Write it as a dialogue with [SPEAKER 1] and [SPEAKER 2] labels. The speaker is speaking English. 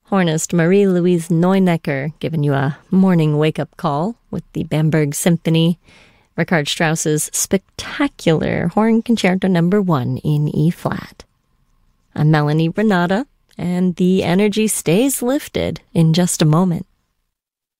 [SPEAKER 1] Hornist Marie-Louise Neunecker giving you a morning wake-up call with the Bamberg Symphony, Richard Strauss's spectacular Horn Concerto No. 1 in E-flat. I'm Melanie Renata, and the energy stays lifted in just a moment.